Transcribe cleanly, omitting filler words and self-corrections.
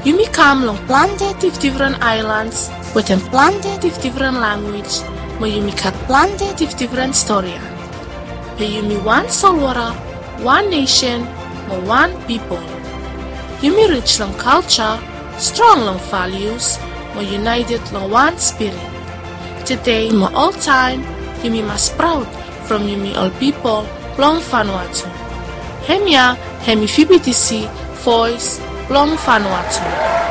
Yumi come long planted different islands with a planted different language, but Yumi cat planted different story. But Yumi one Solwara, one nation, but one people. Yumi rich long culture, strong long values, but united long one spirit. Today, my all time, Yumi must proud from Yumi all people long Vanuatu. Hemia, hemi FBTC, voice long Vanuatu.